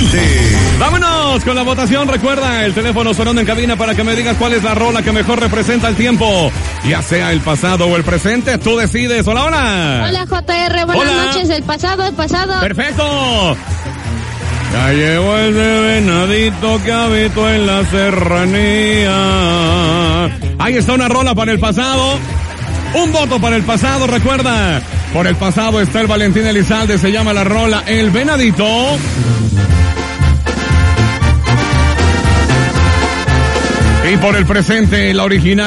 presente. Vámonos con la votación. Recuerda, el teléfono sonando en cabina para que me digas cuál es la rola que mejor representa el tiempo. Ya sea el pasado o el presente, tú decides. Hola, hola. Hola, JR. Buenas noches. El pasado. Perfecto. Ya llegó ese venadito que habitó en la serranía. Ahí está una rola para el pasado. Un voto para el pasado, recuerda. Por el pasado está el Valentín Elizalde, se llama la rola El Venadito. Y por el presente, la original.